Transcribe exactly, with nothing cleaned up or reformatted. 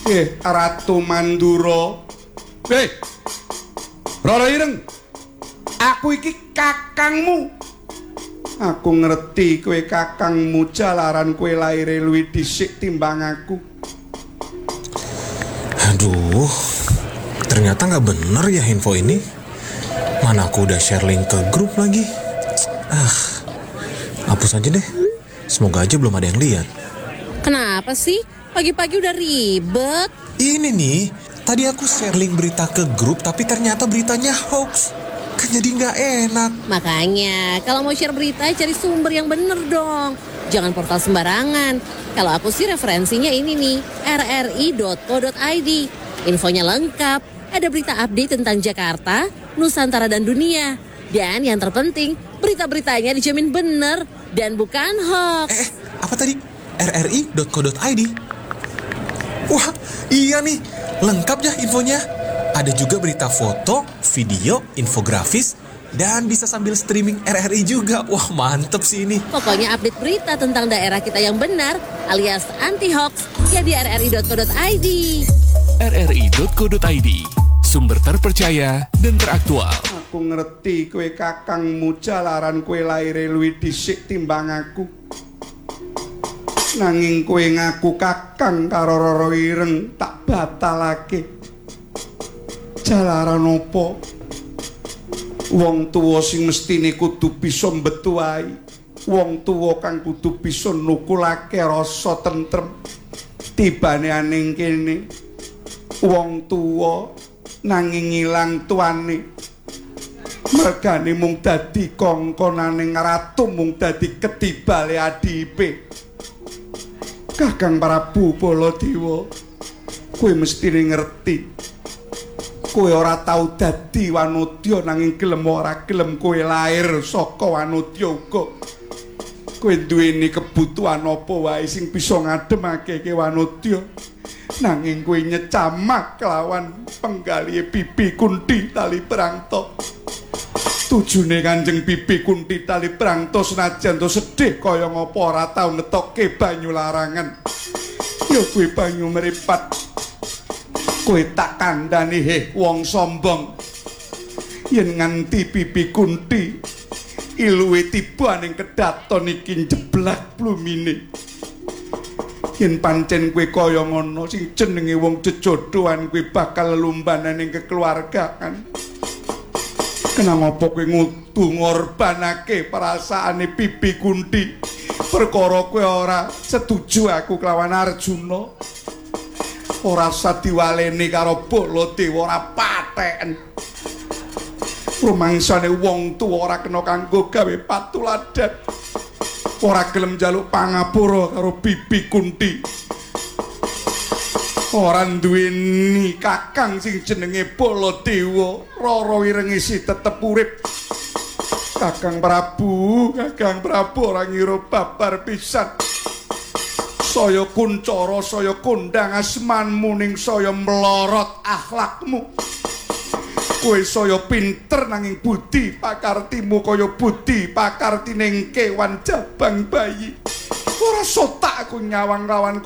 Eh, Ratu Mandura. Eh, Rara Ireng, aku iki kakangmu. Aku ngerti kowe kakangmu jalaran kowe laire luwih dhisik timbang aku. Aduh, ternyata nggak bener ya info ini. Mana aku udah share link ke grup lagi. Ah, hapus aja deh. Semoga aja belum ada yang lihat. Kenapa sih? Pagi-pagi udah ribet. Ini nih, tadi aku share link berita ke grup tapi ternyata beritanya hoax. Kan jadi nggak enak. Makanya, kalau mau share berita cari sumber yang bener dong. Jangan portal sembarangan. Kalau aku sih referensinya ini nih, r r i dot co dot i d. Infonya lengkap. Ada berita update tentang Jakarta, Nusantara dan dunia. Dan yang terpenting, berita-beritanya dijamin bener dan bukan hoax. Eh, apa tadi? r r i dot co dot i d. Wah, iya nih. Lengkap ya infonya. Ada juga berita foto, video, infografis, dan bisa sambil streaming R R I juga. Wah, mantep sih ini. Pokoknya update berita tentang daerah kita yang benar alias anti-hoax ya di r r i dot co dot i d. r r i dot co dot i d, sumber terpercaya dan teraktual. Aku ngerti kowe kakangmu jalaran kowe laire luwih dhisik timbang aku. Nanging kowe ngaku kakang karo Rara Ireng tak batalake. Jalaran apa? Wong tuwa sing mestine kudu bisa mbetuahi. Wong tuwa kang kudu bisa nukulake rasa tentrem. Tibane aning kene. Wong tuwa nanging ilang tuane. Mergane mung dadi kongkonaning ratu, mung dadi ketibale adipe. Kakang Prabu Baladewa, kowe mestine ngerti. Kowe ora tau dadi wanodya nanging gelem ora gelem kowe lair saka wanodya uga. Kowe duweni kebutuhan apa wae sing bisa ngademake ke wanodya. Nanging kowe nyecamak kelawan penggalihe Bibi Kunthi Tali Prangta. Tujune Kanjeng Bibi Kunthi Tali Prangta senajan to sedih kaya ngapa ora tau ngetokke banyu larangan. Ya kowe banyu mripat. Kowe tak kandhani heh wong sombong. Yen nganti Bibi Kunthi iluwe tiba ning kedaton iki jeblak plumine. Yen pancen kowe kaya ngono sing jenenge wong jejodhoan kowe bakal lelumbanan ning kekeluargaan. Kenapa kowe ngudu ngorbanake perasaane Bibi Kunthi? Perkara kowe ora setuju aku kelawan Arjuna. Ora usah diwaleni karo Baladewa, ora patheken. Rumangsane wong tuwa ora kena kanggo gawe patuladan. Ora gelem njaluk pangapura karo Bibi Kunthi. Ora duweni kakang sing jenenge Baladewa, Rara Ireng isih tetep urip. Kakang Prabu, Kakang Prabu ora ngira babar pisan. Saya kuncara, saya kondang asmanmu ning saya melorot akhlakmu. Kowe saya pinter nanging budi pakartimu kaya budi pakartine kewan jabang bayi. Ora sotak aku nyawang kawan